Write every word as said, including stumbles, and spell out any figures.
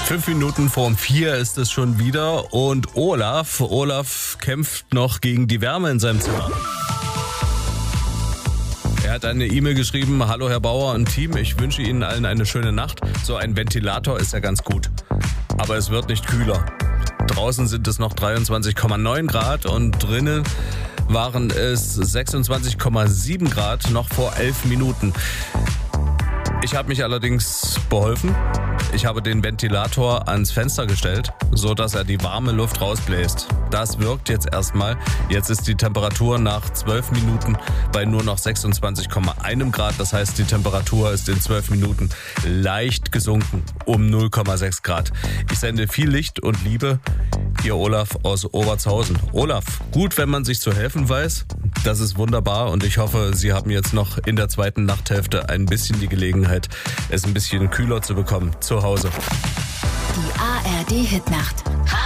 Fünf Minuten vorm vier ist es schon wieder und Olaf, Olaf kämpft noch gegen die Wärme in seinem Zimmer. Er hat eine E-Mail geschrieben: Hallo Herr Bauer und Team, ich wünsche Ihnen allen eine schöne Nacht. So ein Ventilator ist ja ganz gut, aber es wird nicht kühler. Draußen sind es noch dreiundzwanzig Komma neun Grad und drinnen waren es sechsundzwanzig Komma sieben Grad noch vor elf Minuten. Ich habe mich allerdings beholfen. Ich habe den Ventilator ans Fenster gestellt, so dass er die warme Luft rausbläst. Das wirkt jetzt erstmal. Jetzt ist die Temperatur nach zwölf Minuten bei nur noch sechsundzwanzig Komma eins Grad. Das heißt, die Temperatur ist in zwölf Minuten leicht gesunken um null Komma sechs Grad. Ich sende viel Licht und Liebe. Ihr Olaf aus Obertshausen. Olaf, gut, wenn man sich zu helfen weiß. Das ist wunderbar und ich hoffe, Sie haben jetzt noch in der zweiten Nachthälfte ein bisschen die Gelegenheit, es ein bisschen kühler zu bekommen zu Hause. Die A R D Hitnacht.